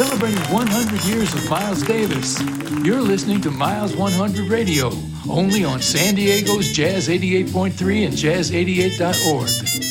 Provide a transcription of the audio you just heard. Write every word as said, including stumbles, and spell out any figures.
celebrating one hundred years of Miles Davis. You're listening to Miles one hundred Radio, only on San Diego's Jazz eighty-eight point three and Jazz eighty-eight dot org.